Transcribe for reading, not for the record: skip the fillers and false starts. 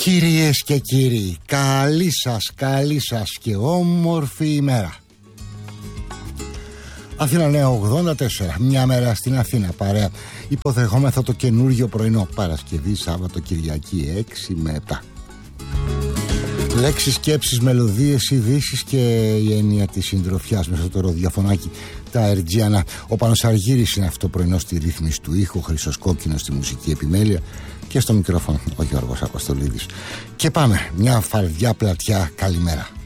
Κυρίες και κύριοι, καλή σας και όμορφη ημέρα. Αθήνα Νέα 84, μια μέρα στην Αθήνα παρέα. Υποθεχόμεθα το καινούργιο πρωινό, Παρασκευή, Σάββατο, Κυριακή 6 με 7. Λέξεις, σκέψεις, μελωδίες, ειδήσεις και η έννοια της συντροφιάς μέσα στο ροδιοφωνάκι, τα Αερτζιανά. Ο Πάνος Αργύρης είναι αυτό πρωινό στη ρύθμιση του ήχου, ο Χρήστος Κόκκινος στη μουσική επιμέλεια και στο μικρόφωνο ο Γιώργος Αποστολίδης. Και πάμε, μια φαρδιά πλατιά καλημέρα.